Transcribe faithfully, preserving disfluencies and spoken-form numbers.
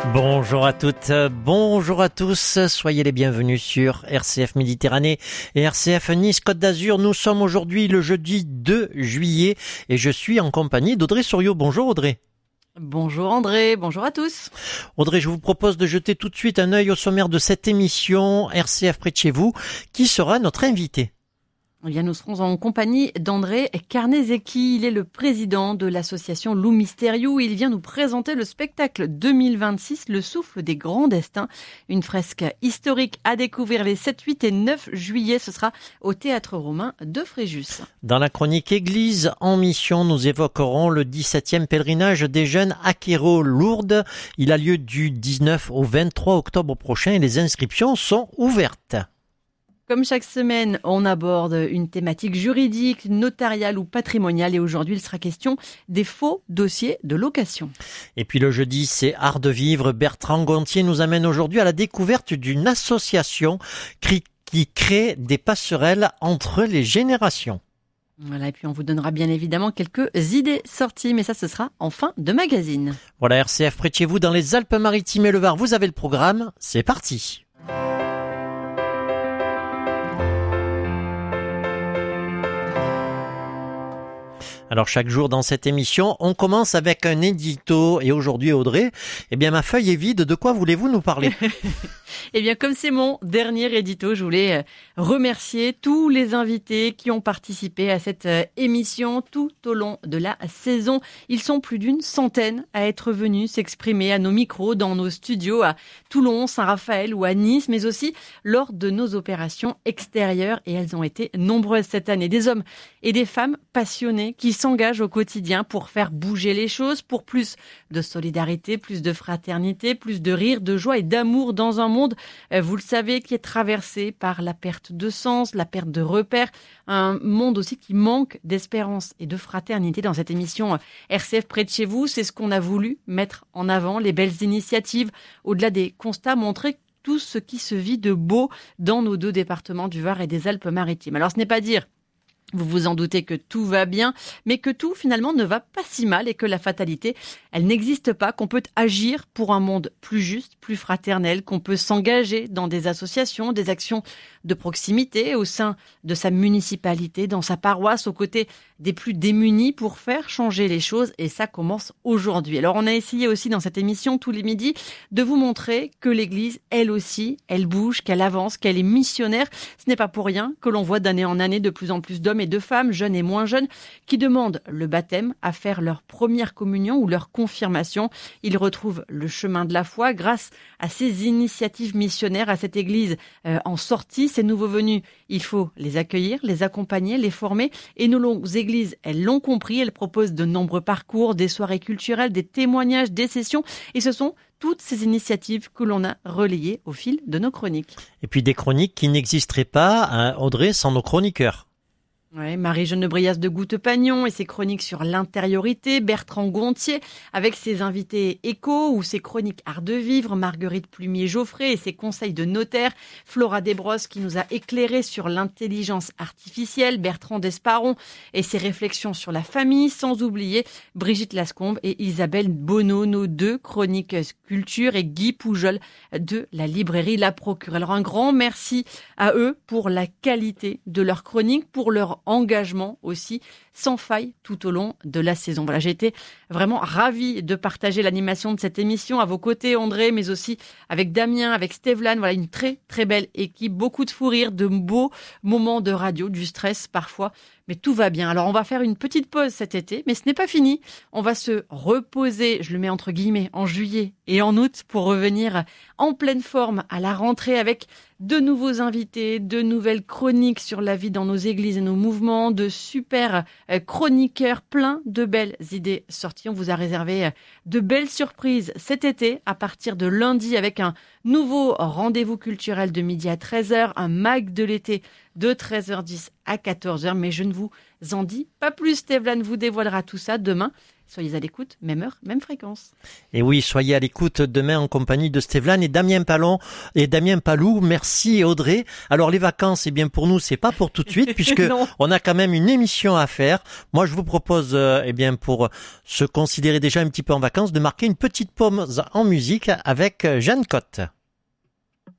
Bonjour à toutes, bonjour à tous, soyez les bienvenus sur R C F Méditerranée et R C F Nice Côte d'Azur. Nous sommes aujourd'hui le jeudi deux juillet et je suis en compagnie d'Audrey Souriau. Bonjour Audrey. Bonjour André, bonjour à tous. Audrey, je vous propose de jeter tout de suite un œil au sommaire de cette émission R C F près de chez vous. Qui sera notre invité ? Eh bien, nous serons en compagnie d'André Carnezecchi. Il est le président de l'association Loup Mysteriou. Il vient nous présenter le spectacle deux mille vingt-six, Le Souffle des Grands Destins. Une fresque historique à découvrir les sept, huit et neuf juillet. Ce sera au Théâtre Romain de Fréjus. Dans la chronique Église en mission, nous évoquerons le dix-septième pèlerinage des jeunes à Quéros-Lourdes. Il a lieu du dix-neuf au vingt-trois octobre prochain et les inscriptions sont ouvertes. Comme chaque semaine, on aborde une thématique juridique, notariale ou patrimoniale et aujourd'hui, il sera question des faux dossiers de location. Et puis le jeudi, c'est Art de vivre. Bertrand Gontier nous amène aujourd'hui à la découverte d'une association qui crée des passerelles entre les générations. Voilà, et puis on vous donnera bien évidemment quelques idées sorties, mais ça ce sera en fin de magazine. Voilà, R C F près de chez vous dans les Alpes-Maritimes et le Var, vous avez le programme, c'est parti. Alors chaque jour dans cette émission, on commence avec un édito et aujourd'hui Audrey, eh bien ma feuille est vide, de quoi voulez-vous nous parler ? Eh bien comme c'est mon dernier édito, je voulais remercier tous les invités qui ont participé à cette émission tout au long de la saison. Ils sont plus d'une centaine à être venus s'exprimer à nos micros dans nos studios à Toulon, Saint-Raphaël ou à Nice, mais aussi lors de nos opérations extérieures et elles ont été nombreuses cette année. Des hommes et des femmes passionnés qui s'engagent au quotidien pour faire bouger les choses, pour plus de solidarité, plus de fraternité, plus de rire, de joie et d'amour dans un monde, vous le savez, qui est traversé par la perte de sens, la perte de repères, un monde aussi qui manque d'espérance et de fraternité. Dans cette émission R C F près de chez vous, c'est ce qu'on a voulu mettre en avant, les belles initiatives, au-delà des constats, montrer tout ce qui se vit de beau dans nos deux départements du Var et des Alpes-Maritimes. Alors ce n'est pas dire, vous vous en doutez, que tout va bien, mais que tout finalement ne va pas si mal et que la fatalité, elle n'existe pas, qu'on peut agir pour un monde plus juste, plus fraternel, qu'on peut s'engager dans des associations, des actions de proximité au sein de sa municipalité, dans sa paroisse, aux côtés des plus démunis pour faire changer les choses et ça commence aujourd'hui. Alors on a essayé aussi dans cette émission tous les midis de vous montrer que l'Église, elle aussi, elle bouge, qu'elle avance, qu'elle est missionnaire. Ce n'est pas pour rien que l'on voit d'année en année de plus en plus d'hommes et de femmes, jeunes et moins jeunes, qui demandent le baptême, à faire leur première communion ou leur confirmation. Ils retrouvent le chemin de la foi grâce à ces initiatives missionnaires, à cette Église euh, en sortie. Ces nouveaux venus, il faut les accueillir, les accompagner, les former. Et nos églises, elles l'ont compris. Elles proposent de nombreux parcours, des soirées culturelles, des témoignages, des sessions. Et ce sont toutes ces initiatives que l'on a relayées au fil de nos chroniques. Et puis des chroniques qui n'existeraient pas, hein, Audrey, sans nos chroniqueurs. Ouais, Marie-Jeanne de Brias de Goutte-Pagnon et ses chroniques sur l'intériorité, Bertrand Gontier avec ses invités éco ou ses chroniques art de vivre, Marguerite Plumier-Geoffrey et ses conseils de notaire, Flora Desbrosses qui nous a éclairé sur l'intelligence artificielle, Bertrand Desparon et ses réflexions sur la famille, sans oublier Brigitte Lascombe et Isabelle Bonneau, nos deux chroniques culture, et Guy Poujol de la librairie La Procure. Alors un grand merci à eux pour la qualité de leurs chroniques, pour leur engagement aussi sans faille tout au long de la saison. Voilà, j'ai été vraiment ravie de partager l'animation de cette émission à vos côtés, André, mais aussi avec Damien, avec Stéphane. Voilà, une très très belle équipe, beaucoup de fou rire, de beaux moments de radio, du stress parfois, mais tout va bien. Alors on va faire une petite pause cet été, mais ce n'est pas fini. On va se reposer, je le mets entre guillemets, en juillet et en août pour revenir en pleine forme à la rentrée avec de nouveaux invités, de nouvelles chroniques sur la vie dans nos églises et nos mouvements, de super chroniqueurs, plein de belles idées sorties. On vous a réservé de belles surprises cet été à partir de lundi avec un nouveau rendez-vous culturel de midi à treize heures, un mag de l'été de treize heures dix à quatorze heures, mais je ne vous en dis pas plus. Stéphane vous dévoilera tout ça demain Soyez à l'écoute, même heure, même fréquence. Et oui, soyez à l'écoute demain en compagnie de Stéphane et Damien Palon et Damien Palou. Merci Audrey. Alors les vacances, eh bien pour nous, c'est pas pour tout de suite puisque on a quand même une émission à faire. Moi, je vous propose, euh, eh bien pour se considérer déjà un petit peu en vacances, de marquer une petite pause en musique avec Jeanne Cotte.